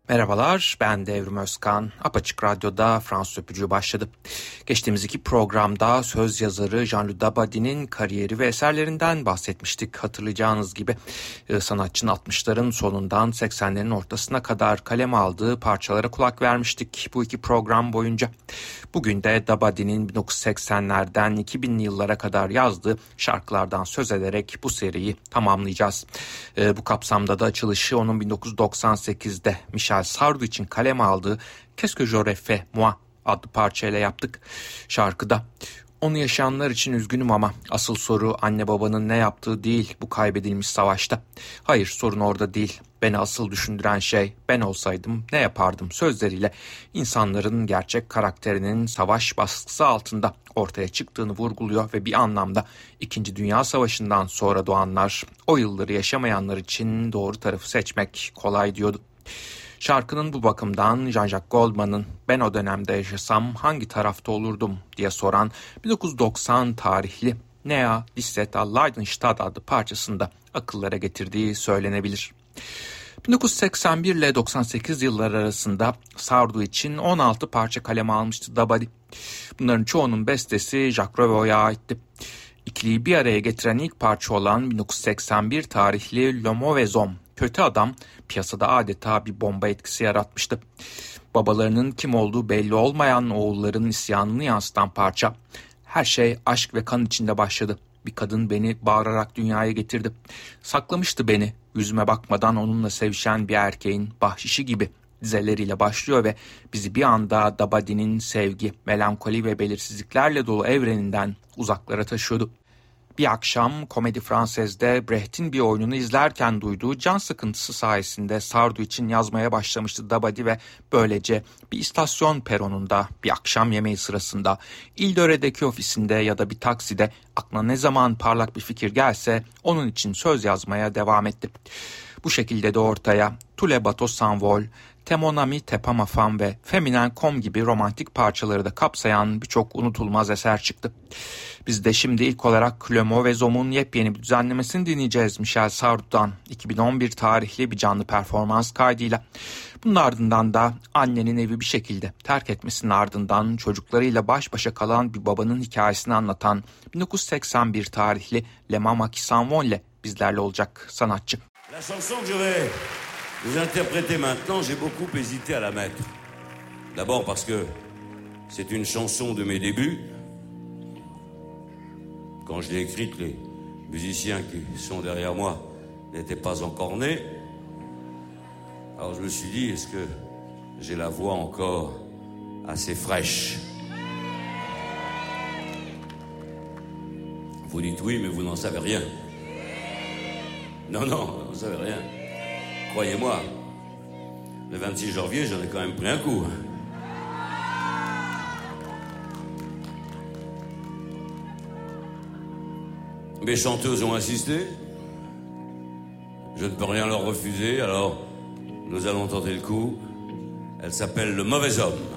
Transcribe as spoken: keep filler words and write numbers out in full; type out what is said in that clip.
Merhabalar, ben Devrim Özkan. Apaçık Radyo'da Fransız Öpücüğü başladı. Geçtiğimiz iki programda söz yazarı Jean-Luc Dabadie'nin kariyeri ve eserlerinden bahsetmiştik. Hatırlayacağınız gibi sanatçının altmışların sonundan seksenlerin ortasına kadar kaleme aldığı parçalara kulak vermiştik bu iki program boyunca. Bugün de Dabadie'nin bin dokuz yüz seksenlerden iki binli yıllara kadar yazdığı şarkılardan söz ederek bu seriyi tamamlayacağız. Bu kapsamda da açılışı onun bin dokuz yüz doksan sekizde Michel Sardou için kaleme aldığı Qu'est-ce que j'aurais fait moi adlı parçayla yaptık. Şarkıda onu yaşayanlar için üzgünüm ama asıl soru anne babanın ne yaptığı değil bu kaybedilmiş savaşta. Hayır, sorun orada değil. Beni asıl düşündüren şey ben olsaydım ne yapardım sözleriyle insanların gerçek karakterinin savaş baskısı altında ortaya çıktığını vurguluyor ve bir anlamda İkinci Dünya Savaşı'ndan sonra doğanlar, o yılları yaşamayanlar için doğru tarafı seçmek kolay diyordu. Şarkının bu bakımdan Jean-Jacques Goldman'ın ben o dönemde yaşasam hangi tarafta olurdum diye soran bin dokuz yüz doksan tarihli Nea Disseta Leidenstadt adlı parçasında akıllara getirdiği söylenebilir. bin dokuz yüz seksen bir ile doksan sekiz yılları arasında Sardou için on altı parça kaleme almıştı Dabadie. Bunların çoğunun bestesi Jacques Reveau'ya aitti. İkiliyi bir araya getiren ilk parça olan bin dokuz yüz seksen bir tarihli Le Mauvais Homme, Kötü Adam, piyasada adeta bir bomba etkisi yaratmıştı. Babalarının kim olduğu belli olmayan oğulların isyanını yansıtan parça. Her şey aşk ve kan içinde başladı. Bir kadın beni bağırarak dünyaya getirdi. Saklamıştı beni, yüzüme bakmadan onunla sevişen bir erkeğin bahşişi gibi dizeleriyle başlıyor ve bizi bir anda Dabadie'nin sevgi, melankoli ve belirsizliklerle dolu evreninden uzaklara taşıyordu. Bir akşam Comédie Française'de Brecht'in bir oyununu izlerken duyduğu can sıkıntısı sayesinde Sardou için yazmaya başlamıştı Dabadie ve böylece bir istasyon peronunda, bir akşam yemeği sırasında, İl-Döre'deki ofisinde ya da bir takside aklına ne zaman parlak bir fikir gelse onun için söz yazmaya devam etti. Bu şekilde de ortaya Tous les bateaux s'envolent, Te mon ami t'es pas ma femme ve Feminen Kom gibi romantik parçaları da kapsayan birçok unutulmaz eser çıktı. Biz de şimdi ilk olarak Le Mauvais Homme'un yepyeni bir düzenlemesini dinleyeceğiz Michel Sardou'dan iki bin on bir tarihli bir canlı performans kaydıyla. Bunun ardından da annenin evi bir şekilde terk etmesinin ardından çocuklarıyla baş başa kalan bir babanın hikayesini anlatan bin dokuz yüz seksen bir tarihli Les Mamas qui s'en vont ile bizlerle olacak sanatçı. La chanson que je vais vous interpréter maintenant, j'ai beaucoup hésité à la mettre. D'abord parce que c'est une chanson de mes débuts. Quand je l'ai écrite, les musiciens qui sont derrière moi n'étaient pas encore nés. Alors je me suis dit, est-ce que j'ai la voix encore assez fraîche? Vous dites oui, mais vous n'en savez rien. Non, non, vous n'en savez rien. Croyez-moi, le vingt-six janvier, j'en ai quand même pris un coup. Mes chanteuses ont insisté. Je ne peux rien leur refuser, alors nous allons tenter le coup. Elle s'appelle Le Mauvais Homme.